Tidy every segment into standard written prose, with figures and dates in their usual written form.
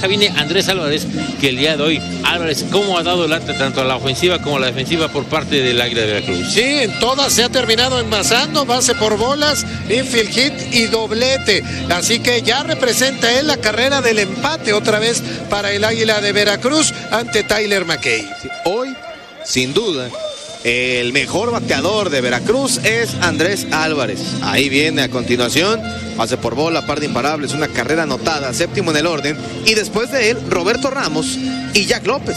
ventaja viene Andrés Álvarez, que el día de hoy, Álvarez, cómo ha dado lata tanto a la ofensiva como a la defensiva por parte del Águila de Veracruz. Sí, en todas se ha terminado envasando, base por bolas, infield hit y doblete. Así que ya representa él la carrera del empate otra vez para el Águila de Veracruz ante Tyler McKay. Hoy, sin duda, el mejor bateador de Veracruz es Andrés Álvarez. Ahí viene a continuación, pase por bola, par de imparables, una carrera anotada, séptimo en el orden. Y después de él, Roberto Ramos y Jack López.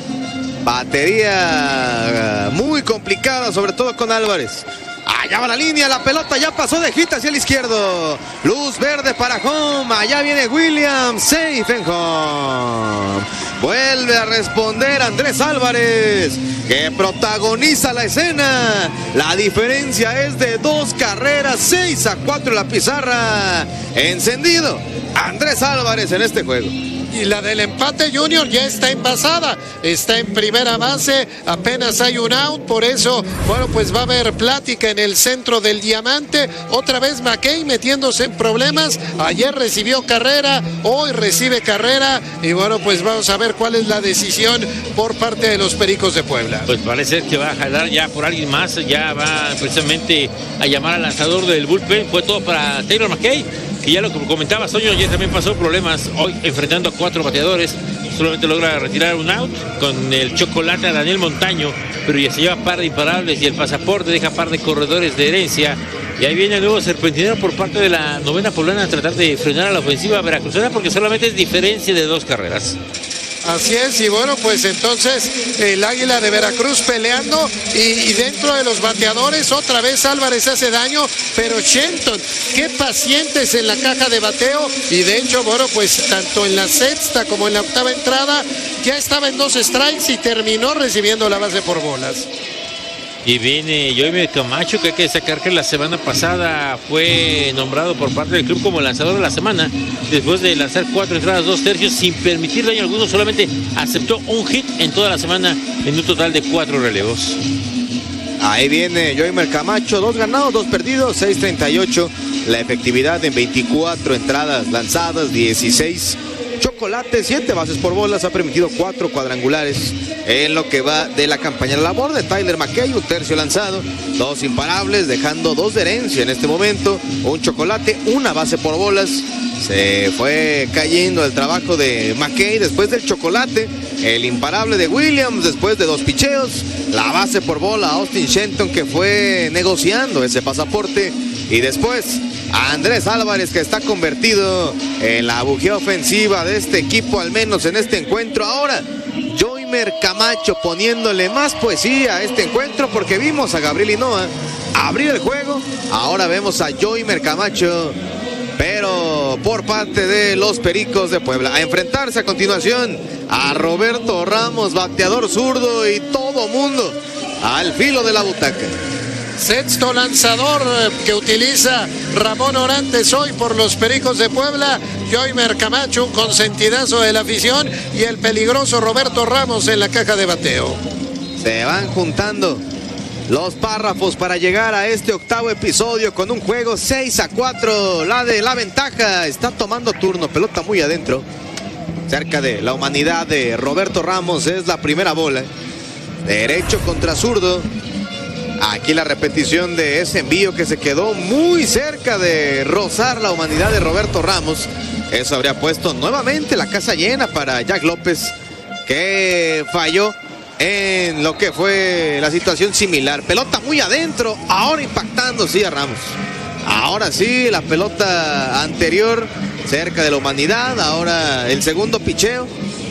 Batería muy complicada, sobre todo con Álvarez. Allá va la línea, la pelota ya pasó de hit hacia el izquierdo. Luz verde para home. Allá viene Williams, safe en home. Vuelve a responder Andrés Álvarez, que protagoniza la escena. La diferencia es de 2 carreras, 6-4 en la pizarra. Encendido Andrés Álvarez en este juego. Y la del empate, Junior, ya está envasada, está en primera base, apenas hay un out, por eso, bueno, pues va a haber plática en el centro del diamante. Otra vez McKay metiéndose en problemas. Ayer recibió carrera, hoy recibe carrera, y bueno, pues vamos a ver cuál es la decisión por parte de los Pericos de Puebla. Pues parece que va a jalar ya por alguien más, ya va precisamente a llamar al lanzador del bullpen. Fue todo para Taylor McKay, que ya lo que comentaba Soño, ya también pasó problemas hoy enfrentando a 4 bateadores. Solamente logra retirar un out con el chocolate a Daniel Montaño, pero ya se lleva par de imparables y el pasaporte deja par de corredores de herencia. Y ahí viene el nuevo serpentinero por parte de la novena poblana a tratar de frenar a la ofensiva veracruzana, porque solamente es diferencia de 2 carreras. Así es, y bueno, pues entonces el Águila de Veracruz peleando y dentro de los bateadores otra vez Álvarez hace daño, pero Shenton, qué pacientes en la caja de bateo, y de hecho, bueno, pues tanto en la sexta como en la octava entrada ya estaba en 2 strikes y terminó recibiendo la base por bolas. Y viene Yoime Camacho, que hay que destacar que la semana pasada fue nombrado por parte del club como lanzador de la semana, después de lanzar 4 entradas, 2 tercios, sin permitir daño alguno. Solamente aceptó un hit en toda la semana, en un total de 4 relevos. Ahí viene Yoimer Camacho, 2 ganados, 2 perdidos, 6.38. La efectividad en 24 entradas lanzadas, 16 chocolates, 7 bases por bolas, ha permitido 4 cuadrangulares en lo que va de la campaña. La labor de Tyler McKay, 1 tercio lanzado, 2 imparables, dejando 2 de herencia en este momento, 1 chocolate, 1 base por bolas. Se fue cayendo el trabajo de McKay después del chocolate, el imparable de Williams después de 2 picheos, la base por bola a Austin Shenton, que fue negociando ese pasaporte, y después a Andrés Álvarez, que está convertido en la bujía ofensiva de este equipo, al menos en este encuentro. Ahora Yoimer Camacho poniéndole más poesía a este encuentro, porque vimos a Gabriel Hinoa abrir el juego, ahora vemos a Yoimer Camacho, pero por parte de los Pericos de Puebla, a enfrentarse a continuación a Roberto Ramos, bateador zurdo, y todo mundo al filo de la butaca. Sexto lanzador que utiliza Ramón Orantes hoy por los Pericos de Puebla. Yoimer Camacho, un consentidazo de la afición, y el peligroso Roberto Ramos en la caja de bateo. Se van juntando los párrafos para llegar a este octavo episodio con un juego 6-4. La de la ventaja está tomando turno, pelota muy adentro, cerca de la humanidad de Roberto Ramos. Es la primera bola, derecho contra zurdo. Aquí la repetición de ese envío que se quedó muy cerca de rozar la humanidad de Roberto Ramos. Eso habría puesto nuevamente la casa llena para Jack López, que falló en lo que fue la situación similar. Pelota muy adentro, ahora impactando sí a Ramos. Ahora sí, la pelota anterior cerca de la humanidad. Ahora el segundo picheo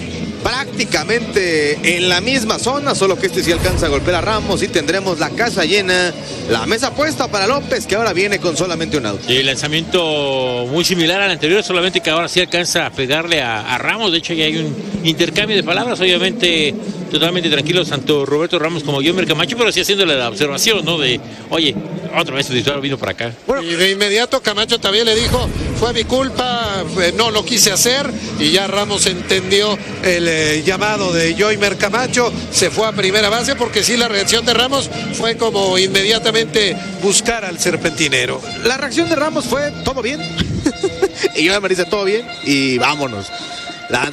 prácticamente en la misma zona, solo que este sí alcanza a golpear a Ramos, y tendremos la casa llena, la mesa puesta para López, que ahora viene con solamente un out. Y el lanzamiento muy similar al anterior, solamente que ahora sí alcanza a pegarle a Ramos. De hecho, ya hay un intercambio de palabras, obviamente totalmente tranquilos tanto Roberto Ramos como Yoimer Camacho, pero sí haciéndole la observación, ¿no? De, oye, otra vez tu titular vino para acá. Bueno, y de inmediato Camacho también le dijo, fue mi culpa, no lo quise hacer, y ya Ramos entendió el llamado de Yoimer Camacho, se fue a primera base, porque sí, la reacción de Ramos fue como inmediatamente buscar al serpentinero. La reacción de Ramos fue, ¿todo bien? Y Yoimer dice, todo bien, y vámonos.